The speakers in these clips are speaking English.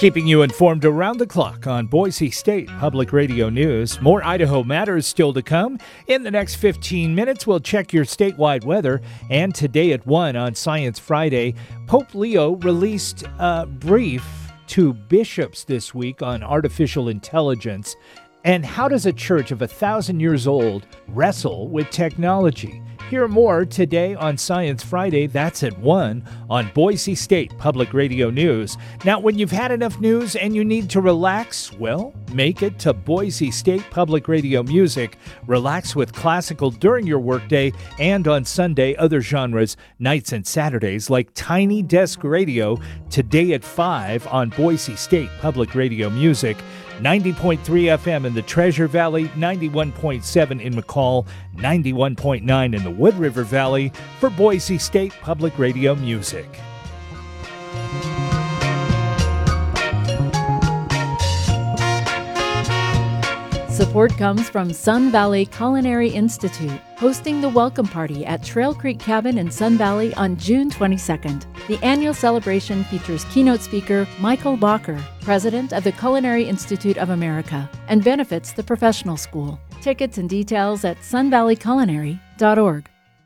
Keeping you informed around the clock on Boise State Public Radio News. More Idaho Matters still to come. In the next 15 minutes, we'll check your statewide weather. And today at 1 on Science Friday, Pope Leo released a brief to bishops this week on artificial intelligence. And how does a church of 1,000 years old wrestle with technology? Hear more today on Science Friday. That's at 1 on Boise State Public Radio News. Now, when you've had enough news and you need to relax, well, make it to Boise State Public Radio Music. Relax with classical during your workday and on Sunday, other genres, nights and Saturdays like Tiny Desk Radio, today at 5 on Boise State Public Radio Music. 90.3 FM in the Treasure Valley, 91.7 in McCall, 91.9 in the Wood River Valley for Boise State Public Radio Music. Support comes from Sun Valley Culinary Institute, hosting the Welcome Party at Trail Creek Cabin in Sun Valley on June 22nd. The annual celebration features keynote speaker Michael Bacher, president of the Culinary Institute of America, and benefits the professional school. Tickets and details at sunvalleyculinary.org.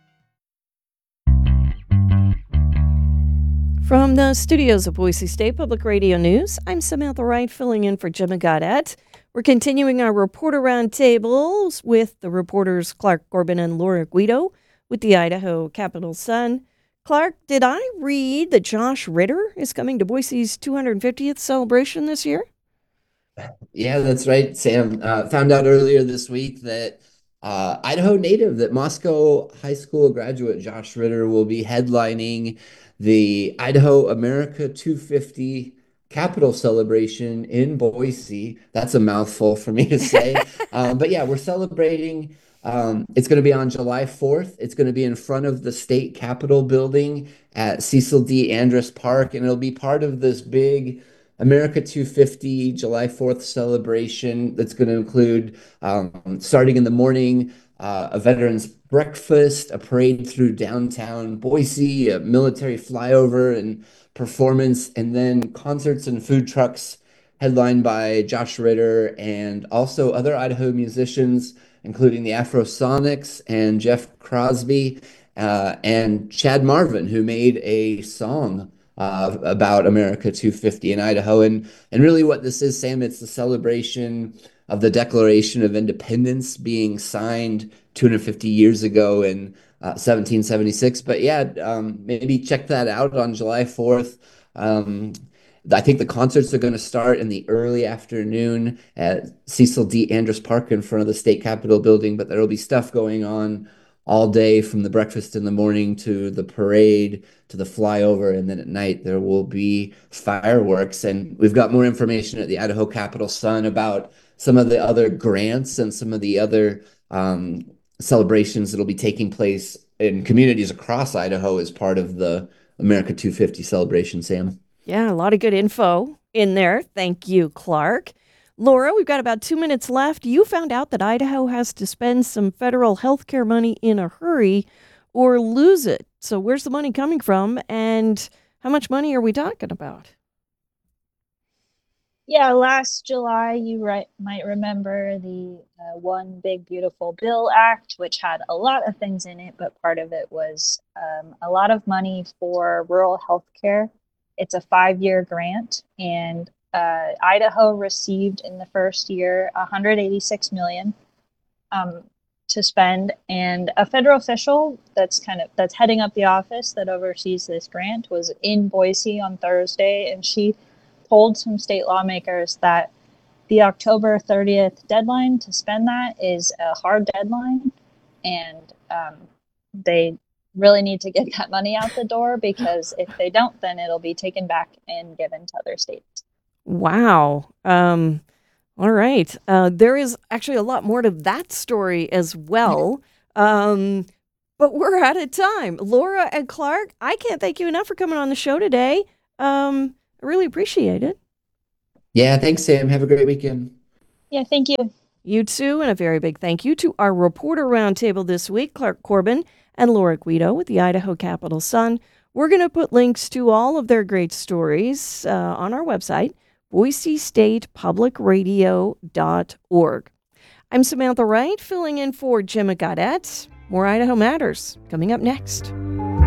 From the studios of Boise State Public Radio News, I'm Samantha Wright filling in for Jimmy Gaudette. We're continuing our reporter roundtables with the reporters Clark Corbin and Laura Guido with the Idaho Capital Sun. Clark, did I read that Josh Ritter is coming to Boise's 250th celebration this year? Yeah, that's right, Sam. Found out earlier this week that Idaho native, that Moscow High School graduate Josh Ritter will be headlining the Idaho America 250 Capital celebration in Boise. That's a mouthful for me to say. But yeah, we're celebrating. It's going to be on July 4th. It's going to be in front of the state capitol building at Cecil D. Andrus Park. And it'll be part of this big America 250 July 4th celebration that's going to include, starting in the morning, a veterans breakfast, a parade through downtown Boise, a military flyover and performance, and then concerts and food trucks headlined by Josh Ritter and also other Idaho musicians, including the Afrosonics and Jeff Crosby and Chad Marvin, who made a song about America 250 in Idaho. And really what this is, Sam, it's the celebration of the Declaration of Independence being signed 250 years ago in 1776. But yeah, maybe check that out on July 4th. I think the concerts are going to start in the early afternoon at Cecil D. Andrus Park in front of the state capitol building, but there'll be stuff going on all day, from the breakfast in the morning to the parade to the flyover, and then at night there will be fireworks. And we've got more information at the Idaho Capital Sun about some of the other grants and some of the other celebrations that'll be taking place in communities across Idaho as part of the America 250 celebration, Sam. Yeah, a lot of good info in there. Thank you, Clark. Laura, we've got about 2 minutes left. You found out that Idaho has to spend some federal health care money in a hurry or lose it. So where's the money coming from, and how much money are we talking about? Yeah, last July, you might remember the One Big Beautiful Bill Act, which had a lot of things in it, but part of it was a lot of money for rural health care. It's a 5-year grant, and Idaho received in the first year $186 million to spend. And a federal official that's heading up the office that oversees this grant was in Boise on Thursday, and she told some state lawmakers that the October 30th deadline to spend that is a hard deadline, and they really need to get that money out the door, because if they don't, then it'll be taken back and given to other states. Wow. All right. There is actually a lot more to that story as well. But we're out of time. Laura and Clark, I can't thank you enough for coming on the show today. I really appreciate it. Yeah, thanks, Sam. Have a great weekend. Yeah, thank you. You too, and a very big thank you to our reporter roundtable this week, Clark Corbin and Laura Guido with the Idaho Capital Sun. We're going to put links to all of their great stories on our website, boisestatepublicradio.org. I'm Samantha Wright, filling in for Jim Gaudette. More Idaho Matters coming up next.